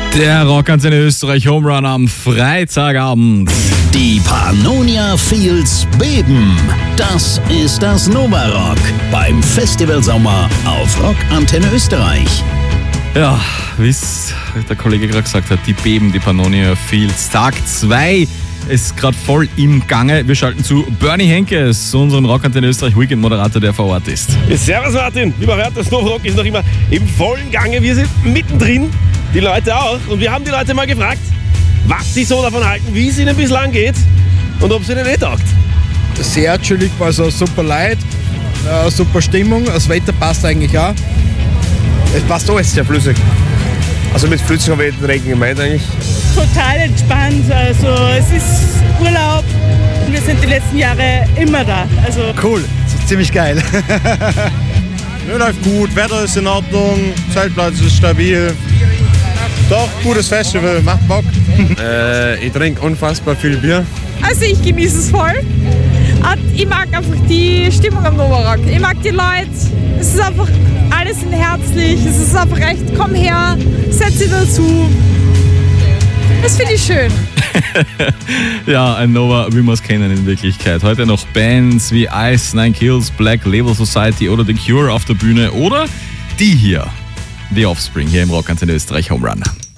Der Rockantenne Österreich Home Run am Freitagabend. Die Pannonia Fields beben. Das ist das Nova Rock beim Festivalsommer auf Rockantenne Österreich. Ja, wie es der Kollege gerade gesagt hat, die beben, die Pannonia Fields. Tag 2 ist gerade voll im Gange. Wir schalten zu Bernie Henkes, unserem Rockantenne Österreich Weekend-Moderator, der vor Ort ist. Servus Martin, lieber Hört, das Nova Rock ist noch immer im vollen Gange. Wir sind mittendrin, die Leute auch. Und wir haben die Leute mal gefragt, was sie so davon halten, wie es ihnen bislang geht und ob es ihnen nicht taugt. Sehr chillig, also super Leid, super Stimmung, das Wetter passt eigentlich auch. Es passt alles sehr flüssig. Also mit flüssig habe ich den Regen gemeint eigentlich. Total entspannt, also es ist Urlaub und wir sind die letzten Jahre immer da. Also Cool, ziemlich geil. Ja, läuft gut, Wetter ist in Ordnung, Zeltplatz ist stabil. Doch, gutes Festival, macht Bock. Ich trinke unfassbar viel Bier. Also ich genieße es voll. Und ich mag einfach die Stimmung am Nova Rock. Ich mag die Leute. Es ist einfach alles herzlich. Es ist einfach echt, komm her, setz dich dazu. Das finde ich schön. Ja, ein Nova, wie wir es kennen in Wirklichkeit. Heute noch Bands wie Ice, Nine Kills, Black Label Society oder The Cure auf der Bühne oder die hier, The Offspring hier im Rockantenne Österreich Home Run.